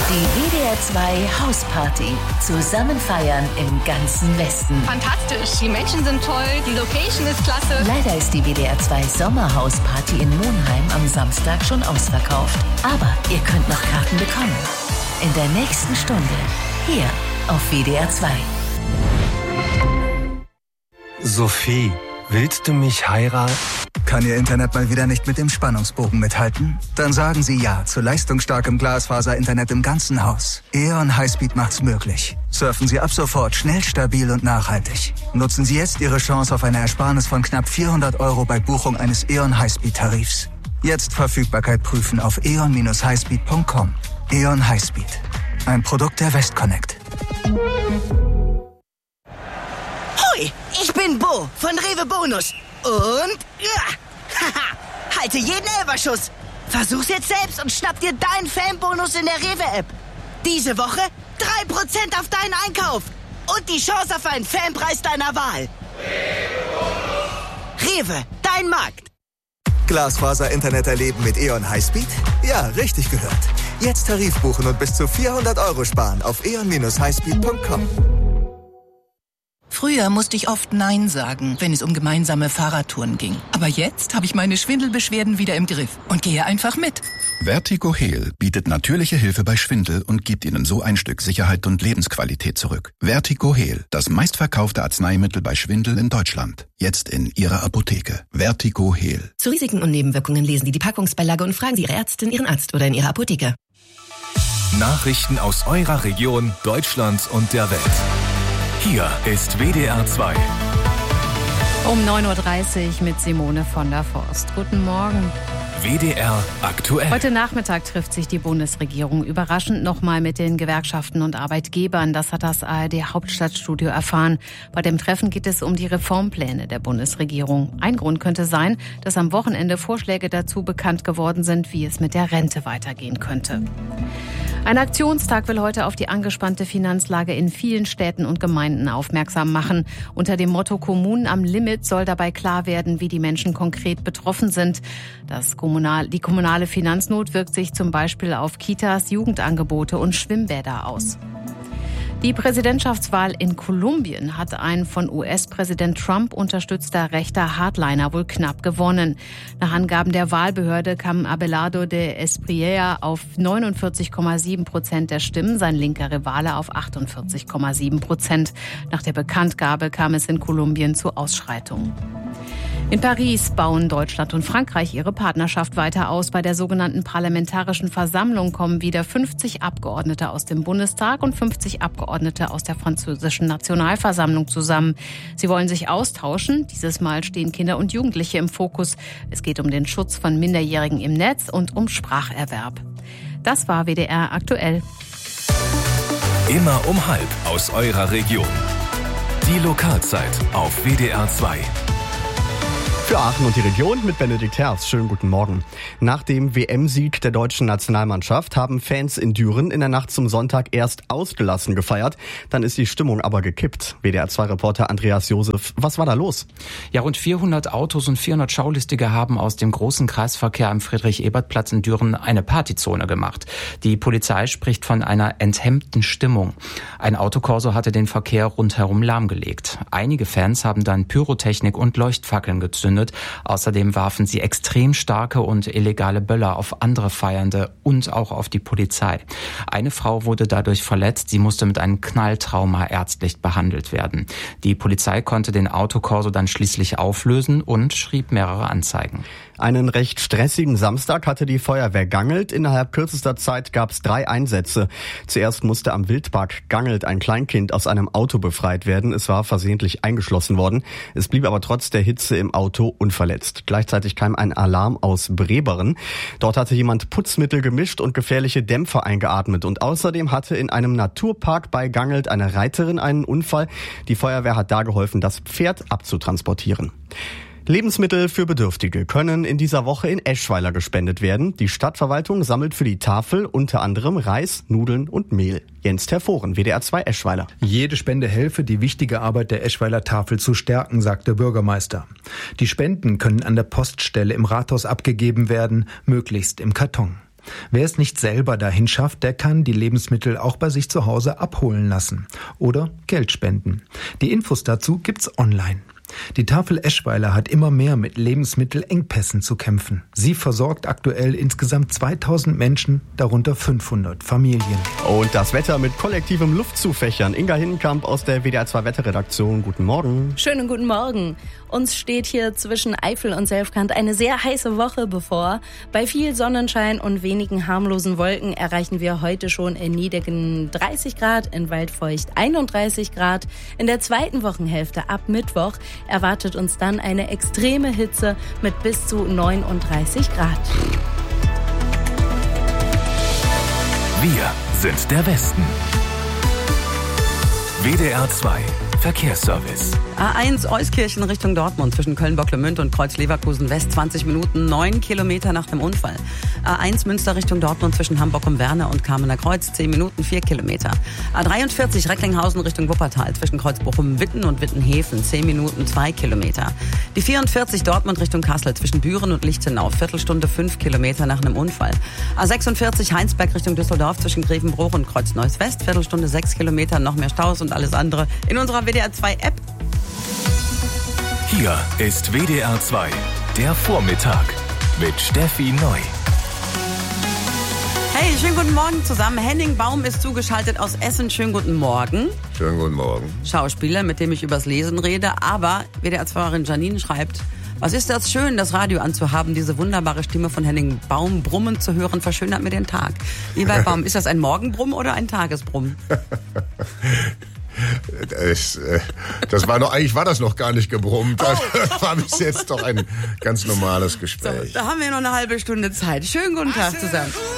Die WDR 2 Hausparty. Zusammen feiern im ganzen Westen. Fantastisch, die Menschen sind toll, die Location ist klasse. Leider ist die WDR 2 Sommerhausparty in Monheim am Samstag schon ausverkauft. Aber ihr könnt noch Karten bekommen. In der nächsten Stunde. Hier auf WDR 2. Sophie, willst du mich heiraten? Kann Ihr Internet mal wieder nicht mit dem Spannungsbogen mithalten? Dann sagen Sie ja zu leistungsstarkem Glasfaser-Internet im ganzen Haus. E.ON Highspeed macht's möglich. Surfen Sie ab sofort schnell, stabil und nachhaltig. Nutzen Sie jetzt Ihre Chance auf eine Ersparnis von knapp 400 € bei Buchung eines E.ON Highspeed-Tarifs. Jetzt Verfügbarkeit prüfen auf eon-highspeed.com. E.ON Highspeed. Ein Produkt der Westconnect. Hoi, ich bin Bo von Rewe Bonus. Und halte jeden Elferschuss. Versuch's jetzt selbst und schnapp dir deinen Fanbonus in der Rewe-App. Diese Woche 3% auf deinen Einkauf. Und die Chance auf einen Fanpreis deiner Wahl. Rewe, dein Markt. Glasfaser-Internet erleben mit E.ON Highspeed? Ja, richtig gehört. Jetzt Tarif buchen und bis zu 400 € sparen auf eon-highspeed.com. Früher musste ich oft Nein sagen, wenn es um gemeinsame Fahrradtouren ging. Aber jetzt habe ich meine Schwindelbeschwerden wieder im Griff und gehe einfach mit. Vertigo Heal bietet natürliche Hilfe bei Schwindel und gibt Ihnen so ein Stück Sicherheit und Lebensqualität zurück. Vertigo Heal, das meistverkaufte Arzneimittel bei Schwindel in Deutschland. Jetzt in Ihrer Apotheke. Vertigo Heal. Zu Risiken und Nebenwirkungen lesen Sie die Packungsbeilage und fragen Sie Ihre Ärztin, Ihren Arzt oder in Ihrer Apotheke. Nachrichten aus eurer Region, Deutschland und der Welt. Hier ist WDR 2. Um 9.30 Uhr mit Simone von der Forst. Guten Morgen. WDR aktuell. Heute Nachmittag trifft sich die Bundesregierung überraschend nochmal mit den Gewerkschaften und Arbeitgebern. Das hat das ARD Hauptstadtstudio erfahren. Bei dem Treffen geht es um die Reformpläne der Bundesregierung. Ein Grund könnte sein, dass am Wochenende Vorschläge dazu bekannt geworden sind, wie es mit der Rente weitergehen könnte. Ein Aktionstag will heute auf die angespannte Finanzlage in vielen Städten und Gemeinden aufmerksam machen. Unter dem Motto Kommunen am Limit soll dabei klar werden, wie die Menschen konkret betroffen sind. Die kommunale Finanznot wirkt sich zum Beispiel auf Kitas, Jugendangebote und Schwimmbäder aus. Die Präsidentschaftswahl in Kolumbien hat ein von US-Präsident Trump unterstützter rechter Hardliner wohl knapp gewonnen. Nach Angaben der Wahlbehörde kam Abelardo de Espriella auf 49,7% der Stimmen, sein linker Rivale auf 48,7%. Nach der Bekanntgabe kam es in Kolumbien zu Ausschreitungen. In Paris bauen Deutschland und Frankreich ihre Partnerschaft weiter aus. Bei der sogenannten Parlamentarischen Versammlung kommen wieder 50 Abgeordnete aus dem Bundestag und 50 Abgeordnete aus der französischen Nationalversammlung zusammen. Sie wollen sich austauschen. Dieses Mal stehen Kinder und Jugendliche im Fokus. Es geht um den Schutz von Minderjährigen im Netz und um Spracherwerb. Das war WDR aktuell. Immer um 12:30 aus eurer Region. Die Lokalzeit auf WDR 2. Für Aachen und die Region mit Benedikt Herz. Schönen guten Morgen. Nach dem WM-Sieg der deutschen Nationalmannschaft haben Fans in Düren in der Nacht zum Sonntag erst ausgelassen gefeiert. Dann ist die Stimmung aber gekippt. WDR-2-Reporter Andreas Josef, was war da los? Ja, rund 400 Autos und 400 Schaulustige haben aus dem großen Kreisverkehr am Friedrich-Ebert-Platz in Düren eine Partyzone gemacht. Die Polizei spricht von einer enthemmten Stimmung. Ein Autokorso hatte den Verkehr rundherum lahmgelegt. Einige Fans haben dann Pyrotechnik und Leuchtfackeln gezündet. Außerdem warfen sie extrem starke und illegale Böller auf andere Feiernde und auch auf die Polizei. Eine Frau wurde dadurch verletzt. Sie musste mit einem Knalltrauma ärztlich behandelt werden. Die Polizei konnte den Autokorso dann schließlich auflösen und schrieb mehrere Anzeigen. Einen recht stressigen Samstag hatte die Feuerwehr Gangelt. Innerhalb kürzester Zeit gab es 3 Einsätze. Zuerst musste am Wildpark Gangelt ein Kleinkind aus einem Auto befreit werden. Es war versehentlich eingeschlossen worden. Es blieb aber trotz der Hitze im Auto unverletzt. Gleichzeitig kam ein Alarm aus Breberen. Dort hatte jemand Putzmittel gemischt und gefährliche Dämpfe eingeatmet. Und außerdem hatte in einem Naturpark bei Gangelt eine Reiterin einen Unfall. Die Feuerwehr hat da geholfen, das Pferd abzutransportieren. Lebensmittel für Bedürftige können in dieser Woche in Eschweiler gespendet werden. Die Stadtverwaltung sammelt für die Tafel unter anderem Reis, Nudeln und Mehl. Jens Terforen, WDR 2 Eschweiler. Jede Spende helfe, die wichtige Arbeit der Eschweiler Tafel zu stärken, sagt der Bürgermeister. Die Spenden können an der Poststelle im Rathaus abgegeben werden, möglichst im Karton. Wer es nicht selber dahin schafft, der kann die Lebensmittel auch bei sich zu Hause abholen lassen oder Geld spenden. Die Infos dazu gibt's online. Die Tafel Eschweiler hat immer mehr mit Lebensmittelengpässen zu kämpfen. Sie versorgt aktuell insgesamt 2000 Menschen, darunter 500 Familien. Und das Wetter mit kollektivem Luftzufächern. Inga Hinnenkamp aus der WDR 2 Wetterredaktion. Guten Morgen. Schönen guten Morgen. Uns steht hier zwischen Eifel und Selfkant eine sehr heiße Woche bevor. Bei viel Sonnenschein und wenigen harmlosen Wolken erreichen wir heute schon in Niedecken 30 Grad, in Waldfeucht 31 Grad. In der zweiten Wochenhälfte ab Mittwoch erwartet uns dann eine extreme Hitze mit bis zu 39 Grad. Wir sind der Westen. WDR 2 Verkehrsservice. A1 Euskirchen Richtung Dortmund zwischen Köln-Bocklemünd und Kreuz-Leverkusen West 20 Minuten, 9 Kilometer nach dem Unfall. A1 Münster Richtung Dortmund zwischen Hamburg-um-Werner und Kamener Kreuz 10 Minuten, 4 Kilometer. A43 Recklinghausen Richtung Wuppertal zwischen Kreuzbochum-Witten und Wittenhäfen 10 Minuten, 2 Kilometer. Die 44 Dortmund Richtung Kassel zwischen Büren und Lichtenau, Viertelstunde 5 Kilometer nach einem Unfall. A46 Heinsberg Richtung Düsseldorf zwischen Grevenbruch und Kreuz-Neuss West, Viertelstunde 6 Kilometer, noch mehr Staus und alles andere in unserer WDR 2 App. Hier ist WDR 2, der Vormittag mit Steffi Neu. Hey, schönen guten Morgen zusammen. Henning Baum ist zugeschaltet aus Essen. Schönen guten Morgen. Schönen guten Morgen. Schauspieler, mit dem ich übers Lesen rede. Aber WDR-2-Erin Janine schreibt, was ist das schön, das Radio anzuhaben, diese wunderbare Stimme von Henning Baum brummen zu hören, verschönert mir den Tag. Lieber Herr Baum, ist das ein Morgenbrumm oder ein Tagesbrumm? Eigentlich war das noch gar nicht gebrummt. Das war bis jetzt doch ein ganz normales Gespräch. So, da haben wir noch eine halbe Stunde Zeit. Schönen guten Tag zusammen.